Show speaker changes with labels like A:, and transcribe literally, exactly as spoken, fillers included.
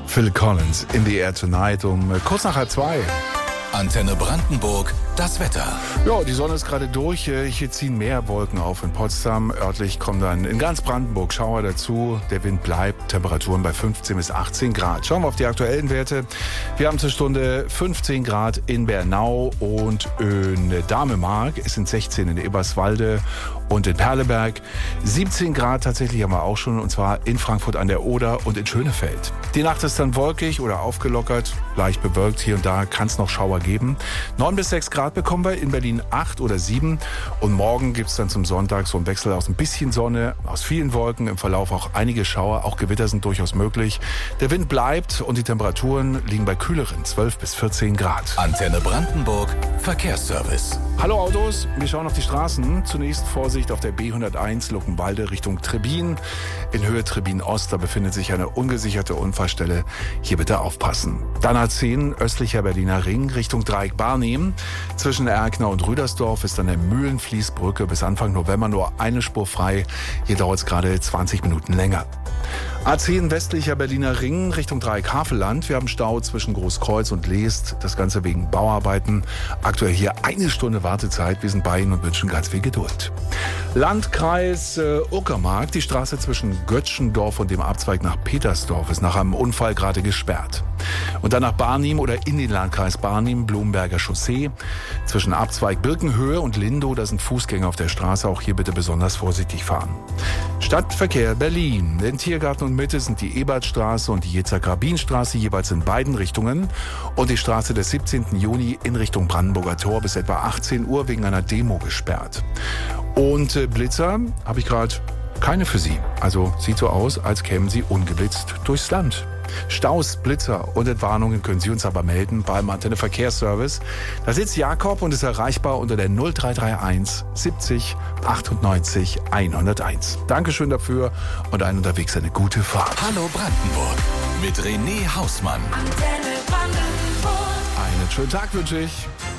A: Phil Collins, In the Air Tonight, um kurz nach halb zwei.
B: Antenne Brandenburg, das Wetter.
A: Ja, die Sonne ist gerade durch. Hier ziehen mehr Wolken auf in Potsdam. Örtlich kommen dann in ganz Brandenburg Schauer dazu. Der Wind bleibt. Temperaturen bei fünfzehn bis achtzehn Grad. Schauen wir auf die aktuellen Werte. Wir haben zur Stunde fünfzehn Grad in Bernau und in Damemark. Es sind sechzehn in Eberswalde und in Perleberg. siebzehn Grad tatsächlich haben wir auch schon, und zwar in Frankfurt an der Oder und in Schönefeld. Die Nacht ist dann wolkig oder aufgelockert, leicht bewölkt. Hier und da kann es noch Schauer geben. neun bis sechs Grad bekommen wir, in Berlin acht oder sieben. Und morgen gibt es dann zum Sonntag so einen Wechsel aus ein bisschen Sonne, aus vielen Wolken, im Verlauf auch einige Schauer. Auch Gewitter sind durchaus möglich. Der Wind bleibt und die Temperaturen liegen bei kühleren zwölf bis vierzehn Grad.
B: Antenne Brandenburg, Verkehrsservice.
A: Hallo Autos, wir schauen auf die Straßen. Zunächst Vorsicht auf der B hunderteins Luckenwalde Richtung Trebin. In Höhe Trebin Ost, da befindet sich eine ungesicherte Unfallstelle. Hier bitte aufpassen. Dann A zehn östlicher Berliner Ring Richtung Dreieck Barnim. Zwischen Erkner und Rüdersdorf ist an der Mühlenfließbrücke bis Anfang November nur eine Spur frei. Hier dauert es gerade zwanzig Minuten länger. A zehn westlicher Berliner Ring Richtung Dreieck Havelland. Wir haben Stau zwischen Großkreuz und Leest. Das Ganze wegen Bauarbeiten. Aktuell hier eine Stunde Wartezeit. Wir sind bei Ihnen und wünschen ganz viel Geduld. Landkreis äh, Uckermark. Die Straße zwischen Götzschendorf und dem Abzweig nach Petersdorf ist nach einem Unfall gerade gesperrt. Und dann nach Barnim oder in den Landkreis Barnim, Blumberger Chaussee. Zwischen Abzweig Birkenhöhe und Lindow, da sind Fußgänger auf der Straße. Auch hier bitte besonders vorsichtig fahren. Stadtverkehr Berlin. Den Tiergarten und Mitte sind die Ebertstraße und die Yitzhak-Rabin-Straße jeweils in beiden Richtungen. Und die Straße des siebzehnten Juni in Richtung Brandenburger Tor bis etwa achtzehn Uhr wegen einer Demo gesperrt. Und äh, Blitzer habe ich gerade keine für Sie. Also sieht so aus, als kämen Sie ungeblitzt durchs Land. Staus, Blitzer und Entwarnungen können Sie uns aber melden beim Antenne Verkehrsservice. Da sitzt Jakob und ist erreichbar unter der null drei drei eins siebzig achtundneunzig hunderteins. Dankeschön dafür und einen unterwegs eine gute Fahrt.
B: Hallo Brandenburg mit René Hausmann.
C: Antenne Brandenburg.
A: Einen schönen Tag wünsche ich.